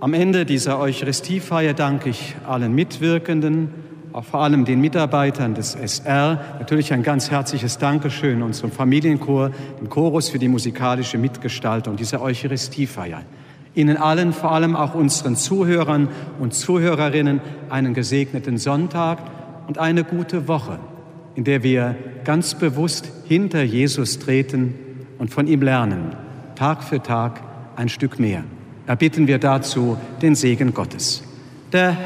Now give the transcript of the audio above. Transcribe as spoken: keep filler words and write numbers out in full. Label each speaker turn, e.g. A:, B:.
A: Am Ende dieser Eucharistiefeier danke ich allen Mitwirkenden, auch vor allem den Mitarbeitern des S R. Natürlich ein ganz herzliches Dankeschön unserem Familienchor, dem Chorus für die musikalische Mitgestaltung dieser Eucharistiefeier. Ihnen allen, vor allem auch unseren Zuhörern und Zuhörerinnen, einen gesegneten Sonntag und eine gute Woche, in der wir ganz bewusst hinter Jesus treten und von ihm lernen, Tag für Tag ein Stück mehr. Erbitten wir dazu den Segen Gottes. Der